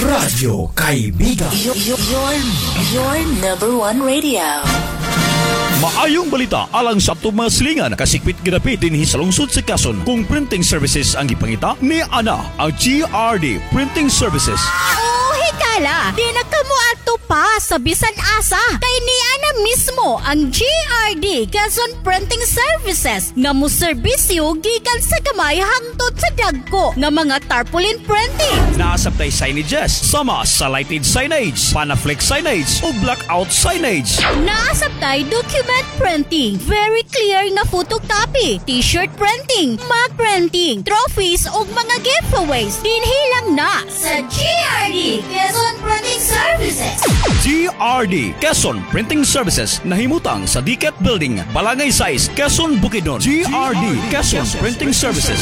Radyo Kaibigan. Your number one radio. Maayong balita alang sa atong mga silingan kasikpit ginapit din sa lungsod sa Quezon kung printing services ang gipangita ni Ana ang GRD Printing Services. Hikala, di na kamo ato pa sa bisan asa. Kay ni Ana mismo ang GRD Quezon Printing Services nga mo serbisyo gikan sa gamay hangtod sa dagko nga mga tarpaulin printing. Naasabtay signages sama sa lighted signage, panaflex signage o blackout signage. Naasabtay document printing, very clear nga photocopy, t-shirt printing, mug printing, trophies o mga giveaways. Dinhilang na sa GRD Quezon Printing Services. GRD Quezon Printing Services nahimutang sa Diket Building, Balangay Size, Quezon, Bukidnon. GRD Quezon Printing Services.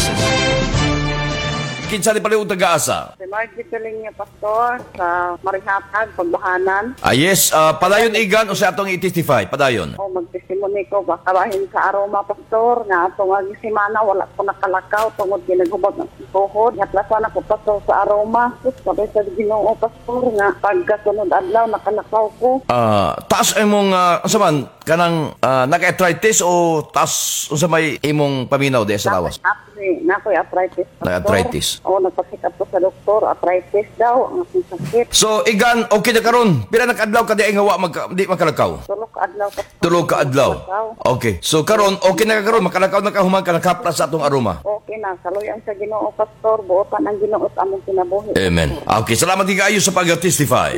Kinsa ni paliw taga-asa? Si Margie Piling Pastor sa Marihatag, Pagbahanan. Yes, padayon igan o sa atong i-testify, padayon. O magtestimony ko, baka bahin sa aroma, Pastor, nga atong agisimana, wala ko nakalakaw, tungod ginagubot ng tuhod. Hatlasan ako, Pastor, sa aroma. Sabi sa Ginoo, Pastor, nga pagkasunod adlaw, nakalakaw ko. Taas imong, saman, kanang naka-arthritis o taas sa may imong paminaw di sa lawas? Nakoy arthritis. Arthritis. O, nagpasikap ko sa doktor, arthritis daw, ang aking sakit. So, igan, okay na karon. Pila nakadlaw ka di ay ngawa di makalakaw? Tulog ka adlaw, Pastor. Tulog ka adlaw. Okay. So, karon, okay na karon. Makalakaw na ka humang ka nakapla sa atong aroma. Okay na. Saluyan sa Ginoo, Pastor. Buotan ang Ginoo at among kinabuhi. Amen. Okay, salamat kayo sa pag-testify.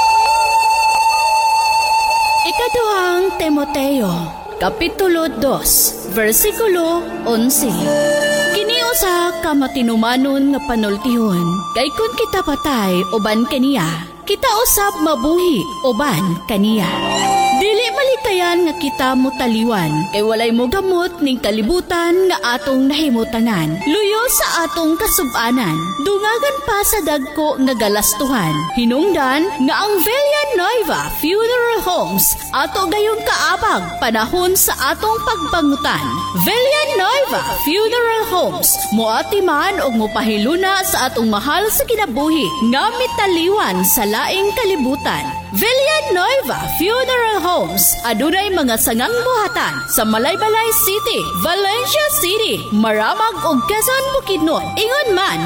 Ikaduhang Timoteo, Kapitulo 2, versikulo 11. Kiniusa ka matinumanon nga panultihon, kay kun kita patay uban kaniya, kita usab mabuhi uban kaniya. Dili malikayan nga kita mo taliwan, kay walay mo gamot ning kalibutan nga atong nahimutanan. Luyo sa atong kasubanan, dungagan pa sa dagko nga galastuhan. Hinungdan nga ang Villanueva Funeral Homes ato gayong kaabag panahon sa atong pagpangutan. Villanueva Funeral Homes moati man og mopahiluna sa atong mahal sa kinabuhi nga mitaliwan sa laing kalibutan. Villanueva Funeral Homes adunay mga sangang buhatan sa Malaybalay City, Valencia City, Maramag ug Quezon, Bukidnon. Ingon man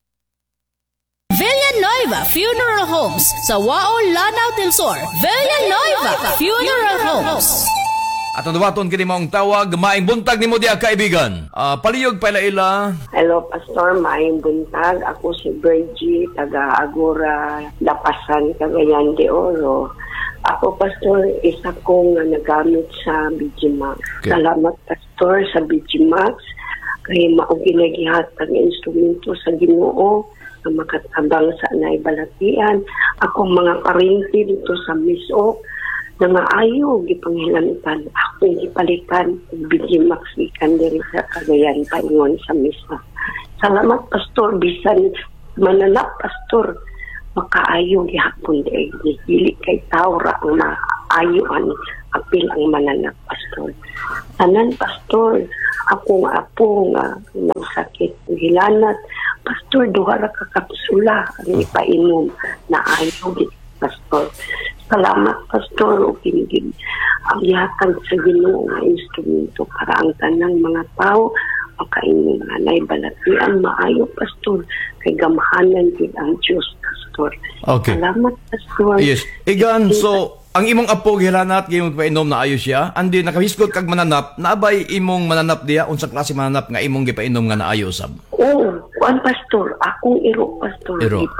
Villanueva Funeral Homes sa Wao, Lanao del Sur. Villanueva Funeral Homes. Atong duwaton kini maong tawag, maing buntag nimo diha kaibigan. Paliyog pa ila. Hello, Pastor. Maing buntag. Ako si Virgie, taga Agora, Lapasan, Cagayan de Oro. Ako, Pastor, isa kong nagamit sa BGMax. Okay. Salamat, Pastor, sa BGMax. Kaya maong ginagihat ang instrumento sa Ginoo na makatabang sa naibalatian. Ako mga karinti dito sa Misok na maayo gipanghilantan akong gipalitan BGMax ikan diri sa Cagayan paingon sa Misok. Salamat, Pastor, bisan mananap, Pastor, makaayo gihapon di dili kay tawra ang maayoan apil ang mananap, Pastor. Tanan, Pastor, akong apo nga nagsakit hilanat, Pastor, duha ra ka kapsula ang ipainom na ayo di, Pastor. Salamat, Pastor, o kinigin ang yatag sa Ginoo nga instrumento para ang tanang mga tao makainom nga naibalatian maayo, Pastor, kay gamahanan din ang Diyos, Pastor. Okay. Salamat, Pastor. Yes. Igan, so ang imong apo gilanat gayong painom na ayo siya, andi nakahisgot kag mananap, naabay imong mananap diha unsang klase mananap nga imong gipainom nga naayo sab? Oo, kuan, Pastor, akong iro, Pastor, Iro.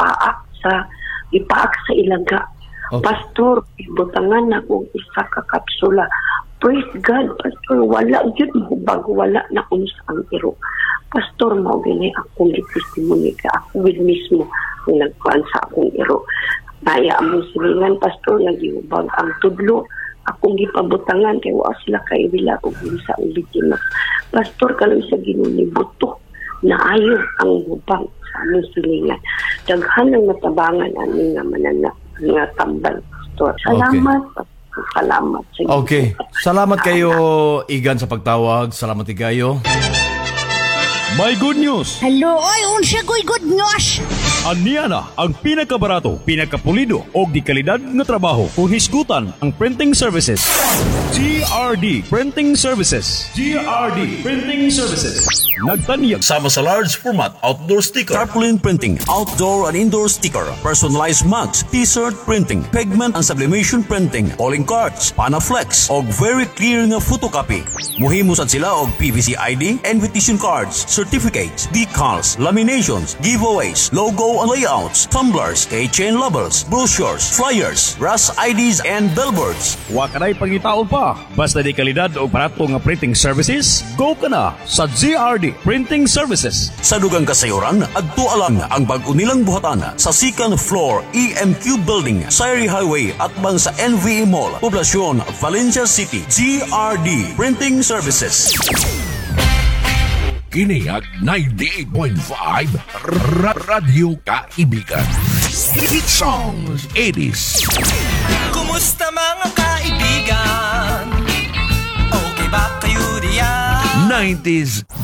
ipaak sa ilaga. Okay. Pastor, ibutangan na kong isa ka kapsula. Praise God, Pastor, wala yun hubag, wala na unsa ang iro. Pastor, mao gani akong testimony ka ako with mismo ang nagkuan sa akong iro. Naya among silingan, Pastor, nagihubag ang tudlo. Akong gipabutangan kay wa sila kay wala og sa ubikina. Pastor, kaloy sa Ginoo ni buto na ayo ang hubag sa among silingan. Daghan ang natabangan aning nga mananap nga tambal, Pastor. Salamat, okay. Salamat. Okay. Salamat kayo, Igan, sa pagtawag. Salamat kayo. May good news! Hello, oy, unsa ko'y good news? Aniya na ang pinakabarato, pinakapulido o di kalidad nga trabaho kung hisgutan ang printing services. GRD Printing Services. GRD Printing Services. Nagtanyag sama sa large format outdoor sticker, tarpaulin printing, outdoor and indoor sticker, personalized mugs, t-shirt printing, pigment and sublimation printing, calling cards, panaflex og very clear nga photocopy. Muhimo sad sila og PVC ID, invitation cards, certificates, decals, laminations, giveaways, logo and layouts, tumblers, keychain labels, brochures, flyers, brass IDs and billboards. Wa kanay pangitaon pa. Basta di kalidad o barato nga printing services, go ka na sa GRD Printing Services. Sa dugang kasayuran, adto alang ang bag-o nilang buhatan sa second floor EMQ Building, Sayri Highway at bang sa NVE Mall, Poblacion, Valencia City. GRD Printing Services. Kini ang 98.5 Radyo Kaibigan. Hit songs 80s. Kumusta mga kaibigan? Okay ba kayo diyan? 90s